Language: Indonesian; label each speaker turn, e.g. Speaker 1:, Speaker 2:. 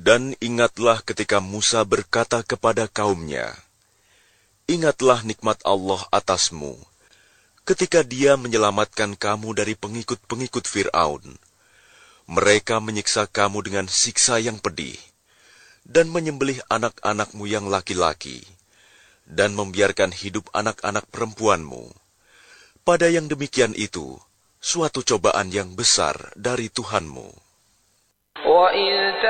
Speaker 1: Dan ingatlah ketika Musa berkata kepada kaumnya, "Ingatlah nikmat Allah atasmu, ketika Dia menyelamatkan kamu dari pengikut-pengikut Fir'aun. Mereka menyiksa kamu dengan siksa yang pedih, dan menyembelih anak-anakmu yang laki-laki, dan membiarkan hidup anak-anak perempuanmu. Pada yang demikian itu, suatu cobaan yang besar dari Tuhanmu."